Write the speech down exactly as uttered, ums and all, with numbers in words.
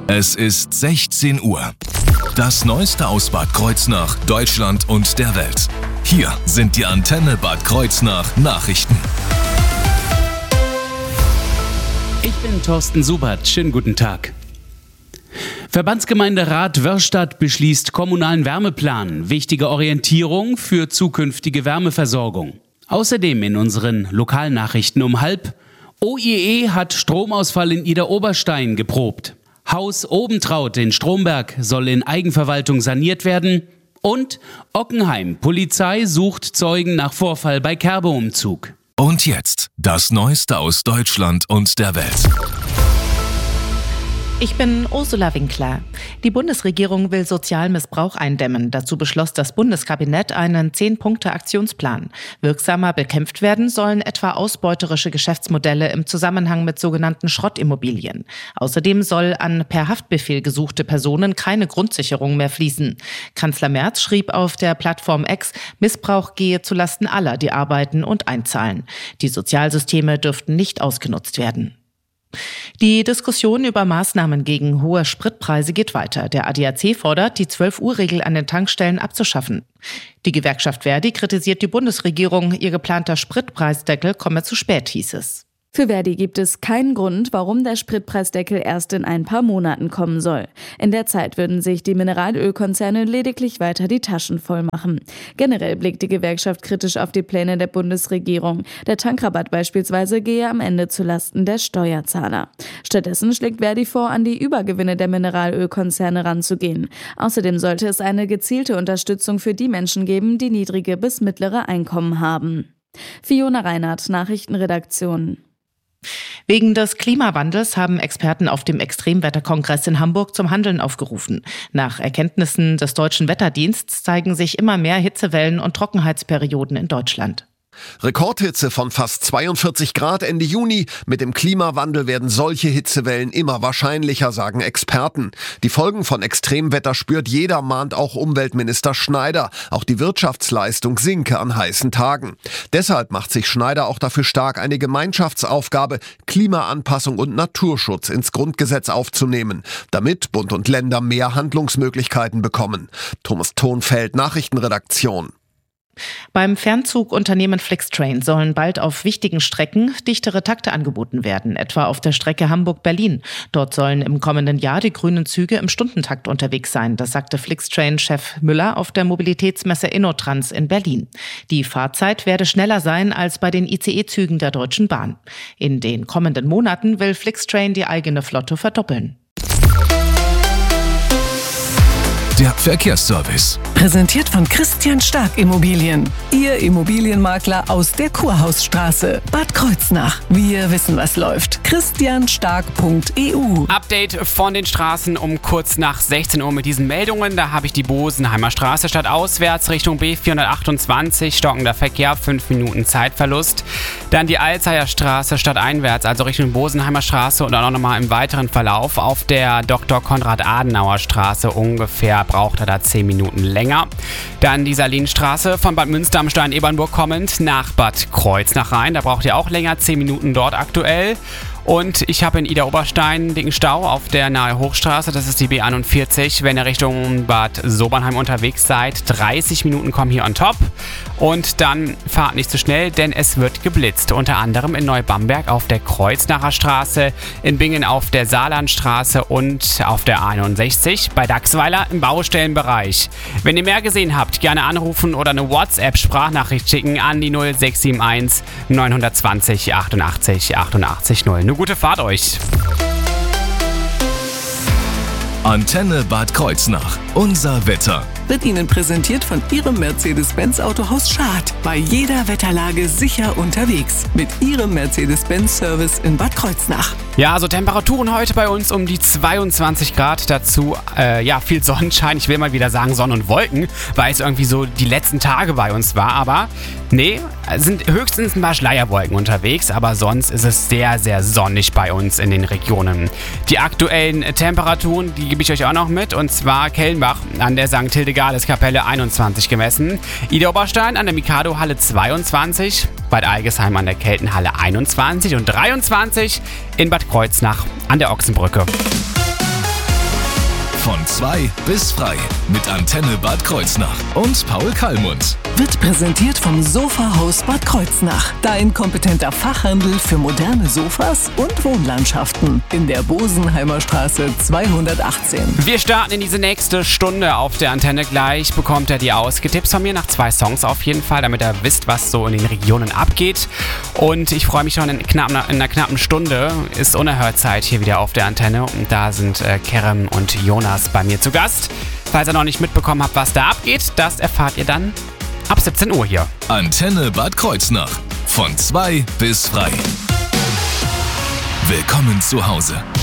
Es ist sechzehn Uhr. Das Neueste aus Bad Kreuznach, Deutschland und der Welt. Hier sind die Antenne Bad Kreuznach Nachrichten. Ich bin Thorsten Subert. Schönen guten Tag. Verbandsgemeinderat Wörrstadt beschließt kommunalen Wärmeplan. Wichtige Orientierung für zukünftige Wärmeversorgung. Außerdem in unseren Lokalnachrichten um halb. O I E hat Stromausfall in Idar-Oberstein geprobt. Haus Obentraut in Stromberg soll in Eigenverwaltung saniert werden. Und Ockenheim. Polizei sucht Zeugen nach Vorfall bei Kerbe-Umzug. Und jetzt das Neueste aus Deutschland und der Welt. Ich bin Ursula Winkler. Die Bundesregierung will Sozialmissbrauch eindämmen. Dazu beschloss das Bundeskabinett einen zehn-Punkte-Aktionsplan. Wirksamer bekämpft werden sollen etwa ausbeuterische Geschäftsmodelle im Zusammenhang mit sogenannten Schrottimmobilien. Außerdem soll an per Haftbefehl gesuchte Personen keine Grundsicherung mehr fließen. Kanzler Merz schrieb auf der Plattform X, Missbrauch gehe zulasten aller, die arbeiten und einzahlen. Die Sozialsysteme dürften nicht ausgenutzt werden. Die Diskussion über Maßnahmen gegen hohe Spritpreise geht weiter. Der A D A C fordert, die zwölf-Uhr-Regel an den Tankstellen abzuschaffen. Die Gewerkschaft Verdi kritisiert die Bundesregierung. Ihr geplanter Spritpreisdeckel komme zu spät, hieß es. Für Verdi gibt es keinen Grund, warum der Spritpreisdeckel erst in ein paar Monaten kommen soll. In der Zeit würden sich die Mineralölkonzerne lediglich weiter die Taschen voll machen. Generell blickt die Gewerkschaft kritisch auf die Pläne der Bundesregierung. Der Tankrabatt beispielsweise gehe am Ende zulasten der Steuerzahler. Stattdessen schlägt Verdi vor, an die Übergewinne der Mineralölkonzerne ranzugehen. Außerdem sollte es eine gezielte Unterstützung für die Menschen geben, die niedrige bis mittlere Einkommen haben. Fiona Reinhardt, Nachrichtenredaktion. Wegen des Klimawandels haben Experten auf dem Extremwetterkongress in Hamburg zum Handeln aufgerufen. Nach Erkenntnissen des Deutschen Wetterdienstes zeigen sich immer mehr Hitzewellen und Trockenheitsperioden in Deutschland. Rekordhitze von fast zweiundvierzig Grad Ende Juni. Mit dem Klimawandel werden solche Hitzewellen immer wahrscheinlicher, sagen Experten. Die Folgen von Extremwetter spürt jeder, mahnt auch Umweltminister Schneider. Auch die Wirtschaftsleistung sinke an heißen Tagen. Deshalb macht sich Schneider auch dafür stark, eine Gemeinschaftsaufgabe, Klimaanpassung und Naturschutz ins Grundgesetz aufzunehmen, damit Bund und Länder mehr Handlungsmöglichkeiten bekommen. Thomas Thonfeld, Nachrichtenredaktion. Beim Fernzugunternehmen Flixtrain sollen bald auf wichtigen Strecken dichtere Takte angeboten werden, etwa auf der Strecke Hamburg-Berlin. Dort sollen im kommenden Jahr die grünen Züge im Stundentakt unterwegs sein. Das sagte Flixtrain-Chef Müller auf der Mobilitätsmesse InnoTrans in Berlin. Die Fahrzeit werde schneller sein als bei den I C E-Zügen der Deutschen Bahn. In den kommenden Monaten will Flixtrain die eigene Flotte verdoppeln. Der Verkehrsservice. Präsentiert von Christian Stark Immobilien. Ihr Immobilienmakler aus der Kurhausstraße, Bad Kreuznach. Wir wissen, was läuft. christian stark punkt e u. Update von den Straßen um kurz nach sechzehn Uhr mit diesen Meldungen. Da habe ich die Bosenheimer Straße stadtauswärts Richtung B vierhundertachtundzwanzig, stockender Verkehr, fünf Minuten Zeitverlust. Dann die Alzheimer Straße stadteinwärts, also Richtung Bosenheimer Straße und dann auch nochmal im weiteren Verlauf auf der Doktor Konrad Adenauer Straße ungefähr braucht er da zehn Minuten länger. Dann die Salinstraße von Bad Münster am Stein-Ebernburg kommend nach Bad Kreuznach rein. Da braucht ihr auch länger, zehn Minuten dort aktuell. Und ich habe in Idar-Oberstein einen dicken Stau auf der Nahe Hochstraße, das ist die B einundvierzig. Wenn ihr Richtung Bad Sobernheim unterwegs seid, dreißig Minuten kommen hier on top. Und dann fahrt nicht zu schnell, denn es wird geblitzt. Unter anderem in Neubamberg auf der Kreuznacher Straße, in Bingen auf der Saarlandstraße und auf der einundsechzig bei Dachsweiler im Baustellenbereich. Wenn ihr mehr gesehen habt, gerne anrufen oder eine WhatsApp-Sprachnachricht schicken an die null sechs sieben eins neun zwei null achtundachtzig achtundachtzig null. Eine gute Fahrt euch. Antenne Bad Kreuznach. Unser Wetter. Wird Ihnen präsentiert von Ihrem Mercedes-Benz Autohaus Schad. Bei jeder Wetterlage sicher unterwegs. Mit Ihrem Mercedes-Benz-Service in Bad Kreuznach. Ja, also Temperaturen heute bei uns um die zweiundzwanzig Grad. Dazu, äh, ja, viel Sonnenschein. Ich will mal wieder sagen Sonne und Wolken, weil es irgendwie so die letzten Tage bei uns war. Aber nee, sind höchstens ein paar Schleierwolken unterwegs. Aber sonst ist es sehr, sehr sonnig bei uns in den Regionen. Die aktuellen Temperaturen, die gebe ich euch auch noch mit. Und zwar Kellenbach an der Sankt Hildegardis-Kapelle einundzwanzig gemessen. Idar-Oberstein an der Mikado-Halle zweiundzwanzig. Bad Algesheim an der Keltenhalle einundzwanzig und dreiundzwanzig in Bad Kreuznach an der Ochsenbrücke. Von zwei bis frei mit Antenne Bad Kreuznach und Paul Kallmund. Wird präsentiert vom Sofahaus Bad Kreuznach. Dein kompetenter Fachhandel für moderne Sofas und Wohnlandschaften. In der Bosenheimer Straße zweihundertachtzehn. Wir starten in diese nächste Stunde auf der Antenne. Gleich bekommt ihr die Ausgetipps von mir nach zwei Songs auf jeden Fall, damit ihr wisst, was so in den Regionen abgeht. Und ich freue mich schon, in, knapp, in einer knappen Stunde ist Unerhörtzeit hier wieder auf der Antenne. Und da sind äh, Kerem und Jonas bei mir zu Gast. Falls ihr noch nicht mitbekommen habt, was da abgeht, das erfahrt ihr dann ab siebzehn Uhr hier. Antenne Bad Kreuznach. Von zwei bis frei. Willkommen zu Hause.